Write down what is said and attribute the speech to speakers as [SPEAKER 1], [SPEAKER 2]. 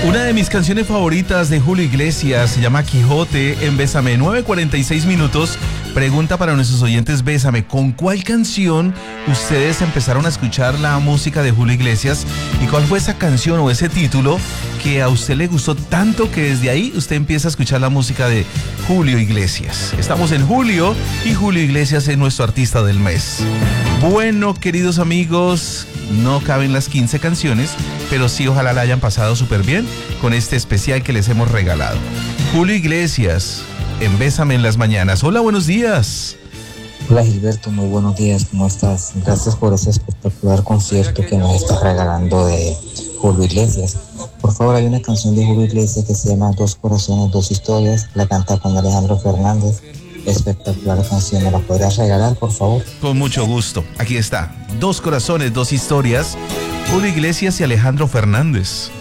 [SPEAKER 1] Una de mis canciones favoritas de Julio Iglesias se llama Quijote en Bésame. 9:46 minutos. Pregunta para nuestros oyentes, Bésame, ¿con cuál canción ustedes empezaron a escuchar la música de Julio Iglesias? ¿Y cuál fue esa canción o ese título que a usted le gustó tanto que desde ahí usted empieza a escuchar la música de Julio Iglesias? Estamos en julio y Julio Iglesias es nuestro artista del mes. Bueno, queridos amigos, no caben las 15 canciones, pero sí ojalá la hayan pasado súper bien con este especial que les hemos regalado. Julio Iglesias, en Bésame en las mañanas. Hola, buenos días.
[SPEAKER 2] Hola Gilberto, muy buenos días, ¿cómo estás? Gracias por ese espectacular concierto que nos estás regalando de Julio Iglesias. Por favor, hay una canción de Julio Iglesias que se llama Dos corazones, dos historias, la canta con Alejandro Fernández. Espectacular canción, ¿me la podrías regalar, por favor?
[SPEAKER 1] Con mucho gusto, aquí está. Dos corazones, dos historias, Julio Iglesias y Alejandro Fernández.